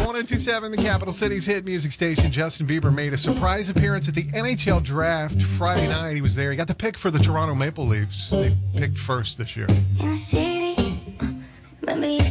1027, the capital city's hit music station. Justin Bieber made a surprise appearance at the NHL draft Friday night. He was there. He got the pick for the Toronto Maple Leafs. They picked first this year. In the city, remember you